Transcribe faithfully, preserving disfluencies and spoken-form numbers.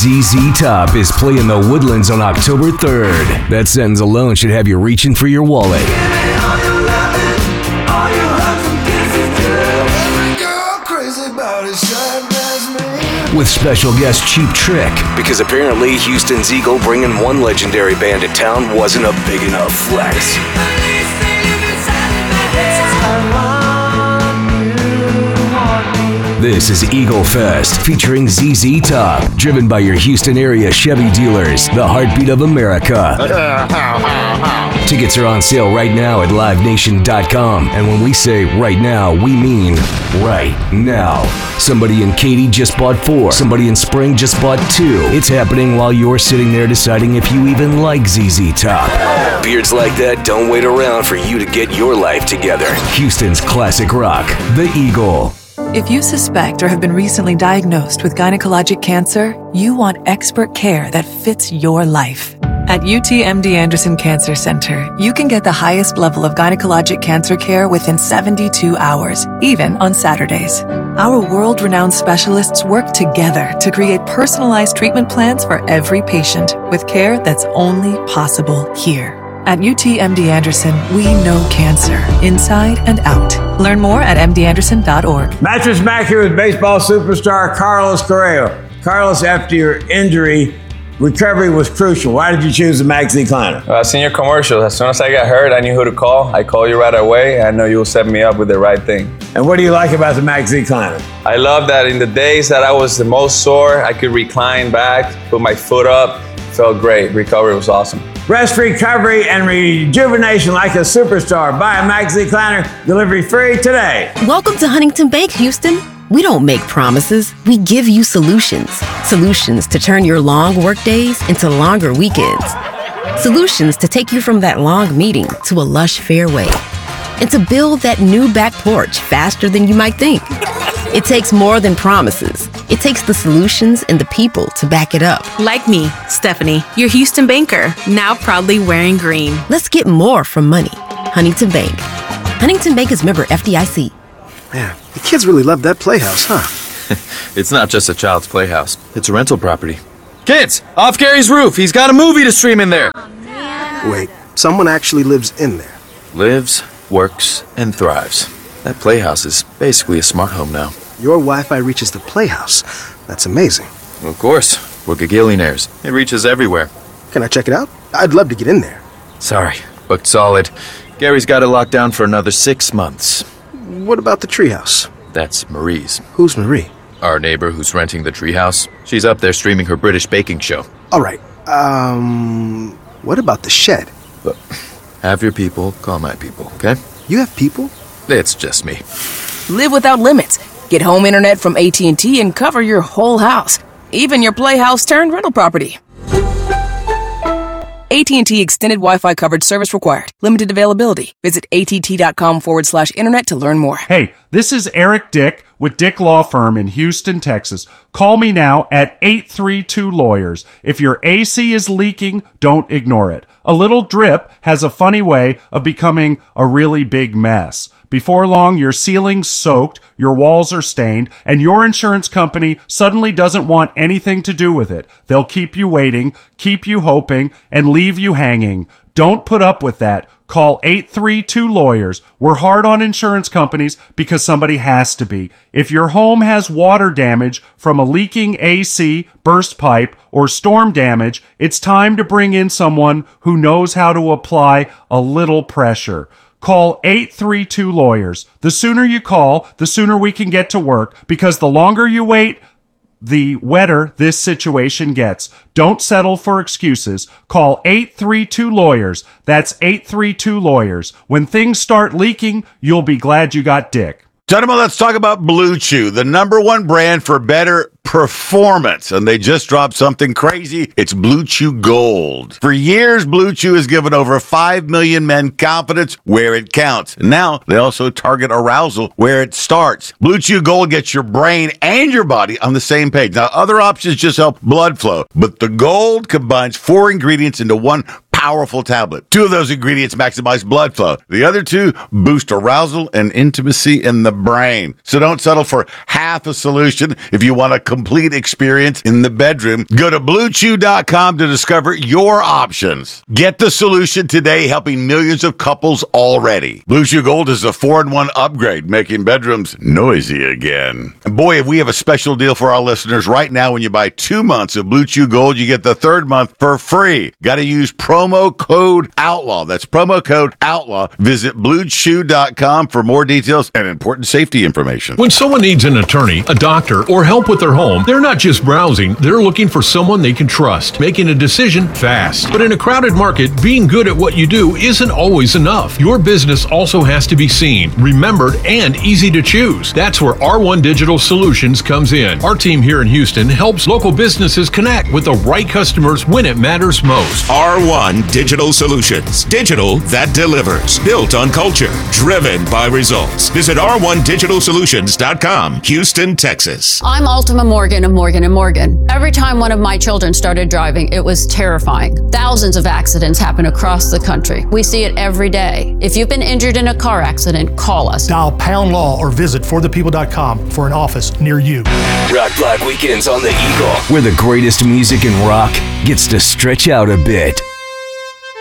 Z Z Top is playing the Woodlands on October third. That sentence alone should have you reaching for your wallet. With special guest Cheap Trick, because apparently Houston's Eagle bringing one legendary band to town wasn't a big enough flex. This is Eagle Fest, featuring Z Z Top, driven by your Houston area Chevy dealers, the heartbeat of America. Tickets are on sale right now at live nation dot com, and when we say right now, we mean right now. Somebody in Katy just bought four. Somebody in Spring just bought two. It's happening while you're sitting there deciding if you even like Z Z Top. Beards like that don't wait around for you to get your life together. Houston's classic rock, The Eagle. If you suspect or have been recently diagnosed with gynecologic cancer, you want expert care that fits your life. At U T M D Anderson Cancer Center, you can get the highest level of gynecologic cancer care within seventy-two hours, even on Saturdays. Our world-renowned specialists work together to create personalized treatment plans for every patient with care that's only possible here. At U T M D Anderson, we know cancer inside and out. Learn more at m d anderson dot org. Mattress Mac here with baseball superstar Carlos Correa. Carlos, after your injury, recovery was crucial. Why did you choose the Max Decliner? Uh, I seen your commercials. As soon as I got hurt, I knew who to call. I called you right away. I know you'll set me up with the right thing. And what do you like about the Max Decliner? I love that in the days that I was the most sore, I could recline back, put my foot up. Felt great. Recovery was awesome. Rest, recovery, and rejuvenation like a superstar. Buy a Max Decliner. Delivery free today. Welcome to Huntington Bank, Houston. We don't make promises. We give you solutions. Solutions to turn your long work days into longer weekends. Solutions to take you from that long meeting to a lush fairway. And to build that new back porch faster than you might think. It takes more than promises. It takes the solutions and the people to back it up. Like me, Stephanie, your Houston banker, now proudly wearing green. Let's get more from money. Huntington Bank. Huntington Bank is member F D I C. Man, the kids really love that playhouse, huh? It's not just a child's playhouse. It's a rental property. Kids, off Gary's roof. He's got a movie to stream in there. Wait, someone actually lives in there? Lives, works, and thrives. That playhouse is basically a smart home now. Your Wi-Fi reaches the playhouse. That's amazing. Of course. We're gagillionaires. It reaches everywhere. Can I check it out? I'd love to get in there. Sorry, booked solid. Gary's got it locked down for another six months. What about the treehouse? That's Marie's. Who's Marie? Our neighbor who's renting the treehouse. She's up there streaming her British baking show. All right. Um, what about the shed? But have your people call my people, okay? You have people? It's just me. Live without limits. Get home internet from A T and T and cover your whole house, even your playhouse turned rental property. A T and T extended Wi-Fi coverage service required. Limited availability. Visit att.com forward slash internet to learn more. Hey, this is Eric Dick with Dick Law Firm in Houston, Texas. Call me now at eight three two lawyers. If your A C is leaking, don't ignore it. A little drip has a funny way of becoming a really big mess. Before long, your ceiling's soaked, your walls are stained, and your insurance company suddenly doesn't want anything to do with it. They'll keep you waiting, keep you hoping, and leave you hanging. Don't put up with that. Call eight three two lawyers. We're hard on insurance companies because somebody has to be. If your home has water damage from a leaking A C, burst pipe, or storm damage, it's time to bring in someone who knows how to apply a little pressure. Call eight three two lawyers. The sooner you call, the sooner we can get to work, because the longer you wait, the wetter this situation gets. Don't settle for excuses. Call eight three two lawyers. That's eight three two lawyers. When things start leaking, you'll be glad you got Dick. Gentlemen, let's talk about Blue Chew, the number one brand for better performance. And they just dropped something crazy. It's Blue Chew Gold. For years, Blue Chew has given over five million men confidence where it counts. And now they also target arousal where it starts. Blue Chew Gold gets your brain and your body on the same page. Now, other options just help blood flow. But the Gold combines four ingredients into one powerful tablet. Two of those ingredients maximize blood flow. The other two boost arousal and intimacy in the brain. So don't settle for half a solution if you want a complete experience in the bedroom. Go to blue chew dot com to discover your options. Get the solution today, helping millions of couples already. Blue Chew Gold is a four in one upgrade, making bedrooms noisy again. And boy, if we have a special deal for our listeners right now. When you buy two months of Blue Chew Gold, you get the third month for free. Got to use promo code OUTLAW. That's promo code OUTLAW. Visit blue chew dot com for more details and important safety information. When someone needs an attorney, a doctor, or help with their home, they're not just browsing, they're looking for someone they can trust, making a decision fast. But in a crowded market, being good at what you do isn't always enough. Your business also has to be seen, remembered, and easy to choose. That's where R one Digital Solutions comes in. Our team here in Houston helps local businesses connect with the right customers when it matters most. R one Digital Solutions. Digital that delivers. Built on culture. Driven by results. Visit r one digital solutions dot com. Houston, Texas. I'm Ultima Morgan of Morgan and Morgan. Every time one of my children started driving, it was terrifying. Thousands of accidents happen across the country. We see it every day. If you've been injured in a car accident, call us. Dial pound law or visit for the people dot com for an office near you. Rock Block Weekends on the Eagle, where the greatest music in rock gets to stretch out a bit.